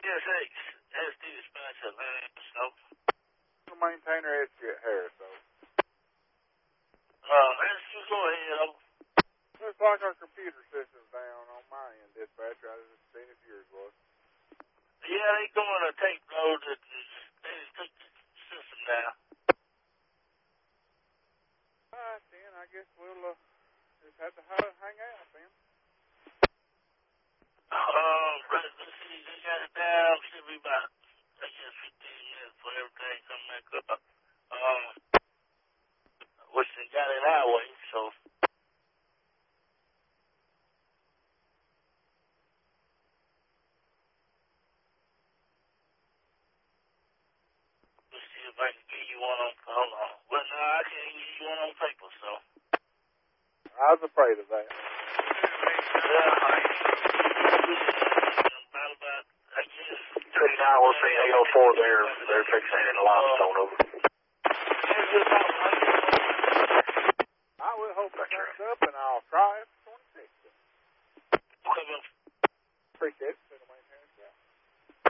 SX, SD dispatch at so. The maintainer SG at Harris, though. Let's just go ahead. Looks like our computer system's down on my end, dispatch. I was just seeing if yours was. Yeah, they going to take load. They just took the system down. Alright, then. I guess we'll just have to hang out, then. Let's see. They got it down. Should be about, I guess, 15 minutes for everything come back up. Which they got it our way, so. Let's see if I can get you one on, hold on. Well, no, I can't get you one on paper, so. I was afraid of that. About, I guess. 39, 13804, they're fixing a limestone over. I will hope it comes up, and I'll try it. 26. Okay, Appreciate it.